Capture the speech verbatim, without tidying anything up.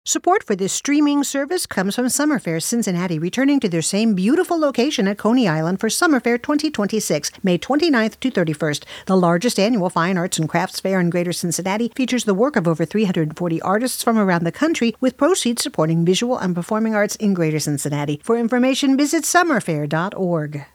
Support for this streaming service comes from Summer Fair Cincinnati, returning to their same beautiful location at Coney Island for Summer Fair twenty twenty-six, May twenty-ninth to thirty-first. The largest annual fine arts and crafts fair in Greater Cincinnati features the work of over three hundred forty artists from around the country, with proceeds supporting visual and performing arts in Greater Cincinnati. For information, visit summer fair dot org.